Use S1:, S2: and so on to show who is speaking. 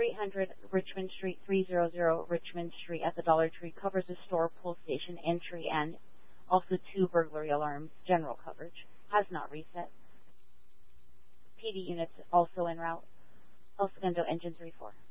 S1: 300 Richmond Street, 300 Richmond Street at the Dollar Tree covers the store, pull station, entry, and also 2 burglary alarms. General coverage. Has not reset. PD units also en route. El Segundo, engine 3-4.